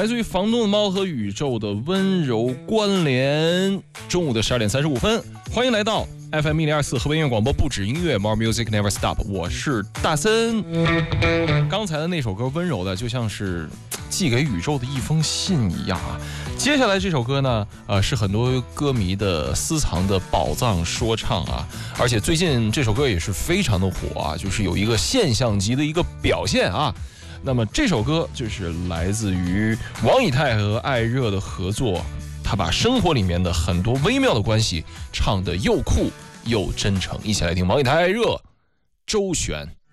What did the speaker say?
来自于房东的猫和宇宙的温柔关联。中午的12点35分，欢迎来到 FM 1024河北音乐广播，不止音乐 More Music Never Stop， 我是大森。刚才的那首歌温柔的就像是寄给宇宙的一封信一样啊。接下来这首歌呢，是很多歌迷的私藏的宝藏说唱啊，而且最近这首歌也是非常的火啊，就是有一个现象级的一个表现啊。那么这首歌就是来自于王以太和艾热的合作，他把生活里面的很多微妙的关系唱得又酷又真诚，一起来听王以太、艾热、周璇。